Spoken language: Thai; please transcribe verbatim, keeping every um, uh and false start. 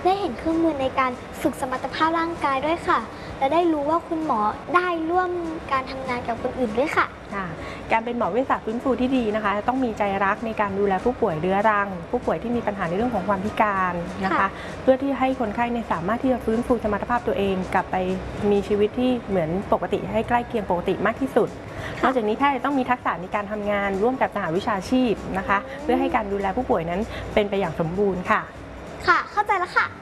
ได้เห็นเครื่องมือในการฝึกสมรรถภาพร่างกายด้วยค่ะและได้รู้ว่าคุณหมอได้ร่วมการทำงานกับคนอื่นด้วยค่ะการเป็นหมอเวชศาสตร์ฟื้นฟูที่ดีนะคะต้องมีใจรักในการดูแลผู้ป่วยเรื้อรังผู้ป่วยที่มีปัญหาในเรื่องของความพิการนะคะเพื่อที่ให้คนไข้สามารถที่จะฟื้นฟูสมรรถภาพตัวเองกลับไปมีชีวิตที่เหมือนปกติให้ใกล้เคียงปกติมากที่สุดนอกจากนี้แพทย์ต้องมีทักษะในการทำงานร่วมกับสหวิชาชีพนะคะเพื่อให้การดูแลผู้ป่วยนั้นเป็นไปอย่างสมบูรณ์ค่ะค่ะเข้าใจแล้วค่ะ